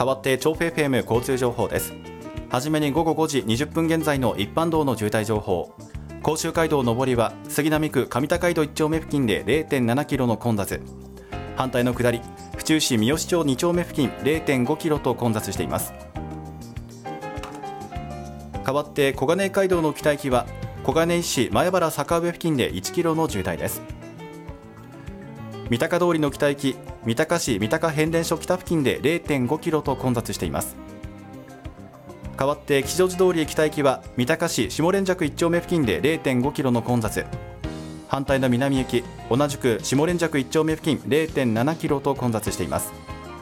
代わって調布 FM 交通情報です。はじめに午後5時20分現在の一般道の渋滞情報。甲州街道上りは杉並区上高井戸1丁目付近で 0.7 キロの混雑。反対の下り府中市三好町2丁目付近 0.5 キロと混雑しています。代わって小金井街道の北行きは小金井市前原坂上付近で1キロの渋滞です。三鷹通りの北行き三鷹市三鷹変電所北付近で 0.5 キロと混雑しています。代わって吉祥寺通り北行きは三鷹市下連雀1丁目付近で 0.5 キロの混雑。反対の南行き同じく下連雀1丁目付近 0.7 キロと混雑しています。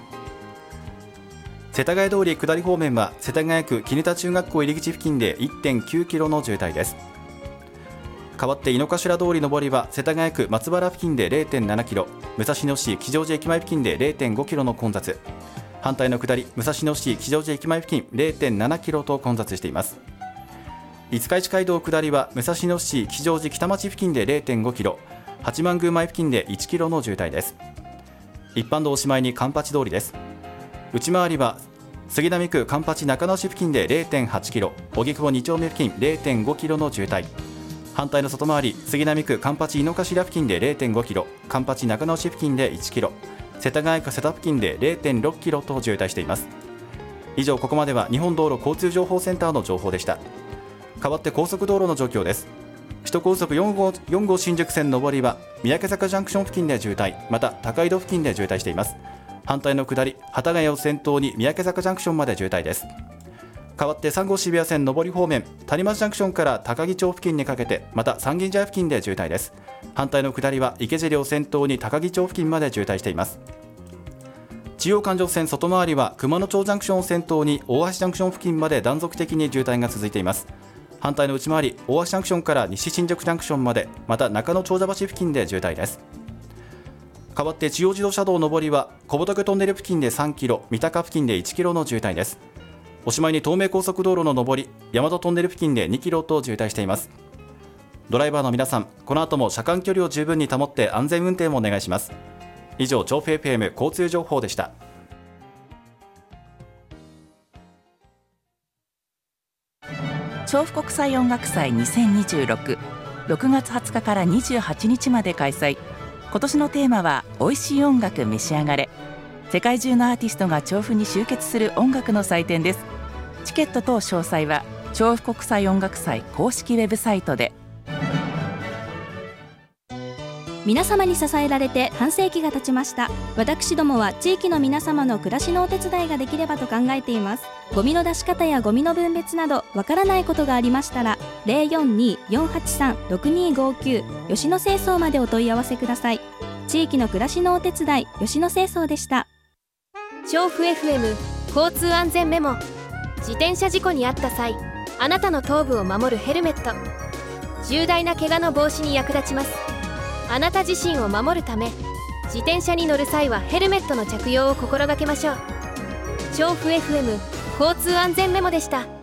世田谷通り下り方面は世田谷区絹田中学校入り口付近で 1.9 キロの渋滞です。代わって井の頭通り上りは世田谷区松原付近で 0.7 キロ、武蔵野市吉祥寺駅前付近で 0.5 キロの混雑。反対の下り武蔵野市吉祥寺駅前付近 0.7 キロと混雑しています。五日市街道下りは武蔵野市吉祥寺北町付近で 0.5 キロ、八幡宮前付近で1キロの渋滞です。一般道おしまいに環八通りです。内回りは杉並区環八中野市付近で 0.8 キロ、荻窪2丁目付近 0.5 キロの渋滞。反対の外回り杉並区環八井の頭付近で 0.5 キロ、環八中野市付近で1キロ、世田谷区瀬田付近で 0.6 キロと渋滞しています。以上、ここまでは日本道路交通情報センターの情報でした。代わって高速道路の状況です。首都高速4号新宿線上りは三宅坂ジャンクション付近で渋滞、また高井戸付近で渋滞しています。反対の下り幡ヶ谷を先頭に三宅坂ジャンクションまで渋滞です。代わって3号渋谷線上り方面谷町ジャンクションから高木町付近にかけて、また三軒茶屋付近で渋滞です。反対の下りは池尻を先頭に高木町付近まで渋滞しています。中央環状線外回りは熊野町ジャンクションを先頭に大橋ジャンクション付近まで断続的に渋滞が続いています。反対の内回り大橋ジャンクションから西新宿ジャンクションまで、また中野長者橋付近で渋滞です。代わって中央自動車道上りは小仏トンネル付近で3キロ、三鷹付近で1キロの渋滞です。おしまいに東名高速道路の上り大和トンネル付近で2キロと渋滞しています。ドライバーの皆さん、この後も車間距離を十分に保って安全運転をお願いします。以上、調布 FM 交通情報でした。 調布国際音楽祭2026、6月20日から28日まで開催。今年のテーマは美味しい音楽召し上がれ。世界中のアーティストが調布に集結する音楽の祭典です。チケット等詳細は調布国際音楽祭公式ウェブサイトで。 皆様に支えられて半世紀が経ちました。私どもは地域の皆様の暮らしのお手伝いができればと考えています。ゴミの出し方やゴミの分別などわからないことがありましたら 042-483-6259 吉野清掃までお問い合わせください。地域の暮らしのお手伝い、吉野清掃でした。 調布 FM 交通安全メモ。自転車事故に遭った際、あなたの頭部を守るヘルメット、重大な怪我の防止に役立ちます。あなた自身を守るため、自転車に乗る際はヘルメットの着用を心がけましょう。調布 FM 交通安全メモでした。